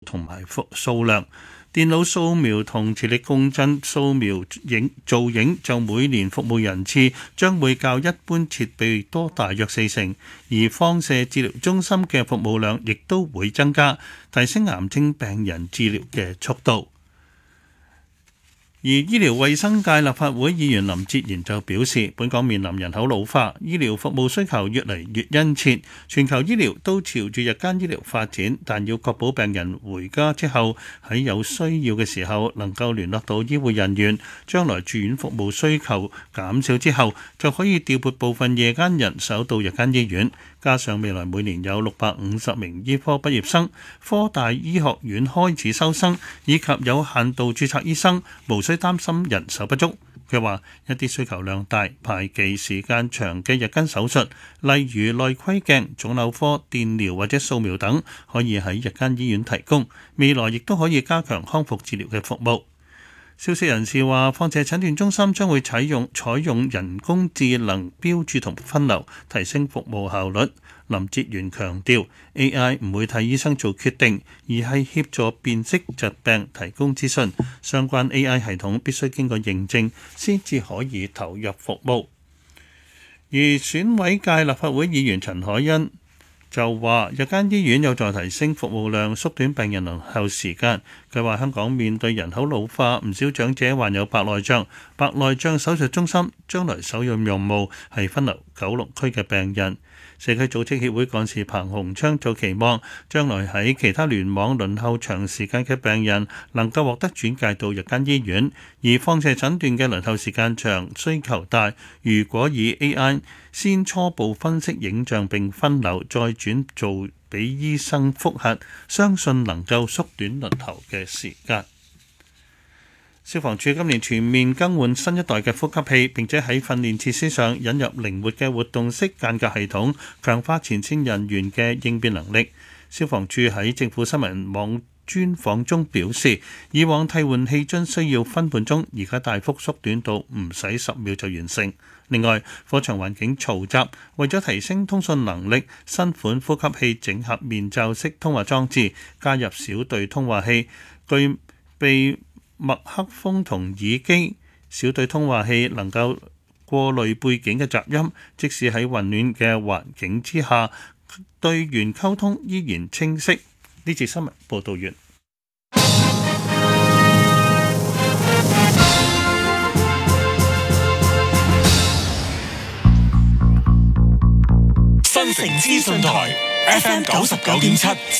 同埋數量。電腦掃描同磁力共振掃描造影就每年服務人次將會較一般設備多大約40%，而放射治療中心嘅服務量亦都會增加，提升癌症病人治療嘅速度。而醫療衛生界立法會議員林哲玄就表示，本港面臨人口老化，醫療服務需求越嚟越殷切，全球醫療都朝住日間醫療發展，但要確保病人回家之後喺有需要嘅時候能夠聯絡到醫護人員，將來住院服務需求減少之後，就可以調撥部分夜間人手到日間醫院。加上未來每年有650名醫科畢業生，科大醫學院開始收生，以及有限度註冊醫生，無需擔心人手不足。佢話一啲需求量大、排期時間長嘅日間手術，例如內窺鏡、腫瘤科、電療或者掃描等，可以喺日間醫院提供。未來亦都可以加強康復治療嘅服務。消息人士話，放射診斷中心將會採用人工智能標註同分流，提升服務效率。林哲玄強調 ，AI 唔會替醫生做決定，而係協助辨識疾病、提供資訊。相關 AI 系統必須經過認證，先至可以投入服務。而選委界立法會議員陳凱欣就話日間醫院有助提升服務量，縮短病人輪候時間。佢話香港面對人口老化，唔少長者患有白內障，白內障手術中心將來首要任務係分流九龍區嘅病人。社區組織協會幹事彭鴻昌就期望將來喺其他聯網輪候長時間嘅病人能夠獲得轉介到日間醫院，而放射診斷嘅輪候時間長、需求大，如果以 AI 先初步分析影像並分流，再轉做俾醫生複核，相信能夠縮短輪候嘅時間。消防處今年全面更換新一代嘅呼吸器，並且喺訓練設施上引入靈活嘅活動式間隔系統，強化前線人員嘅應變能力。消防處喺政府新聞網專訪中表示，以往替換氣樽需要分半鐘，而家大幅縮短到唔使10秒就完成。另外，火場環境嘈雜，為咗提升通訊能力，新款呼吸器整合面罩式通話裝置，加入小隊通話器，具備麥克風同耳機，小隊通話器能夠過濾背景嘅雜音，即使喺混亂嘅環境之下，隊員溝通依然清晰。呢節新聞報道完。 新城資訊台 FM 99.7。